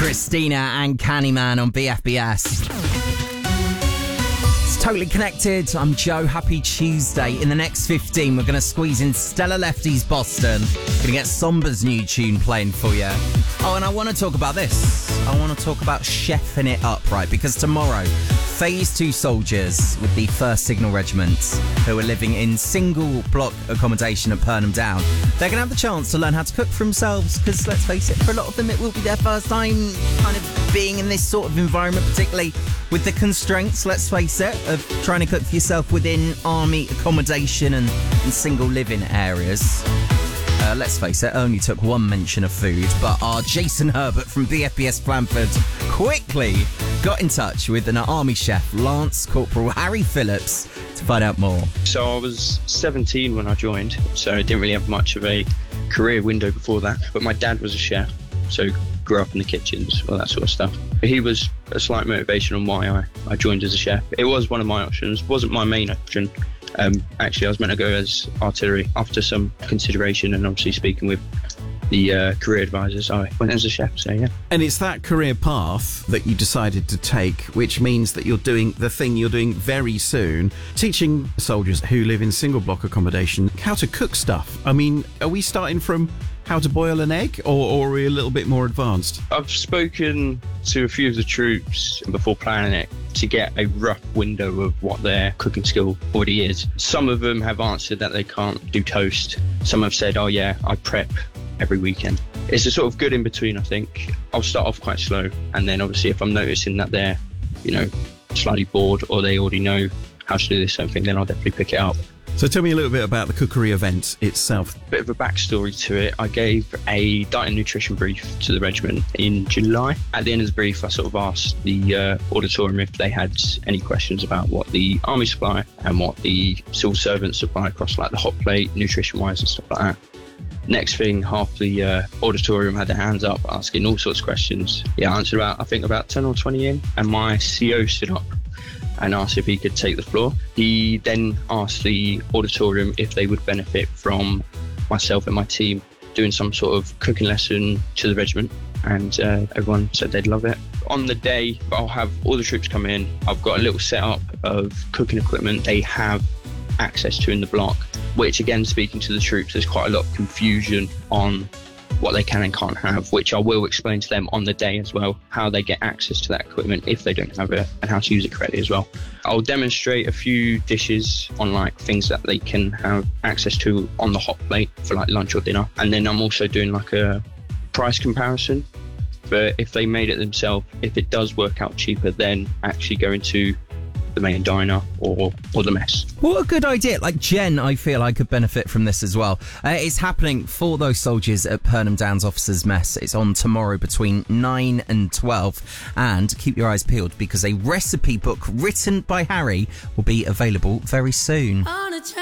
Christina and Candyman on BFBS. It's Totally Connected. I'm Joe. Happy Tuesday. In the next 15, we're going to squeeze in Stella Lefty's Boston. Going to get Somba's new tune playing for you. Oh, and I want to talk about this. I want to talk about chefing it up, right? Because tomorrow, Phase 2 soldiers with the 1st Signal Regiment who are living in single block accommodation at Purnham Down, they're going to have the chance to learn how to cook for themselves because, let's face it, for a lot of them it will be their first time kind of being in this sort of environment, particularly with the constraints, let's face it, of trying to cook for yourself within army accommodation and single living areas. Let's face it, only took one mention of food, but our Jason Herbert from BFBS Flamford quickly got in touch with an army chef, Lance Corporal Harry Phillips, to find out more. So I was 17 when I joined, so I didn't really have much of a career window before that. But my dad was a chef, so grew up in the kitchens, all that sort of stuff. He was a slight motivation on why I joined as a chef. It was one of my options, wasn't my main option. Actually, I was meant to go as artillery. After some consideration and obviously speaking with the career advisors, I went as a chef, so yeah. And it's that career path that you decided to take, which means that you're doing the thing you're doing very soon, teaching soldiers who live in single block accommodation how to cook stuff. I mean, are we starting from how to boil an egg, or are we a little bit more advanced? I've spoken to a few of the troops before planning it to get a rough window of what their cooking skill already is. Some of them have answered that they can't do toast. Some have said, oh yeah, I prep every weekend. It's a sort of good in between, I think. I'll start off quite slow, and then obviously if I'm noticing that they're, slightly bored or they already know how to do this something, then I'll definitely pick it up. So tell me a little bit about the cookery event itself. Bit of a backstory to it. I gave a diet and nutrition brief to the regiment in July. At the end of the brief, I sort of asked the auditorium if they had any questions about what the army supply and what the civil servants supply across like the hot plate, nutrition-wise and stuff like that. Next thing, half the auditorium had their hands up asking all sorts of questions. Yeah, I answered about 10 or 20 in, and my CO stood up and asked if he could take the floor. He then asked the auditorium if they would benefit from myself and my team doing some sort of cooking lesson to the regiment, and everyone said they'd love it. On the day, I'll have all the troops come in. I've got a little setup of cooking equipment they have access to in the block, which again, speaking to the troops, there's quite a lot of confusion on what they can and can't have, which I will explain to them on the day as well, how they get access to that equipment if they don't have it and how to use it correctly as well. I'll demonstrate a few dishes on like things that they can have access to on the hot plate for like lunch or dinner, and then I'm also doing like a price comparison. But if they made it themselves, if it does work out cheaper, then actually go into the main diner or the mess. What a good idea. Like Jen, I feel I could benefit from this as well. It's happening for those soldiers at Purnham Downs Officers Mess. It's on tomorrow between 9 and 12. And keep your eyes peeled because a recipe book written by Harry will be available very soon.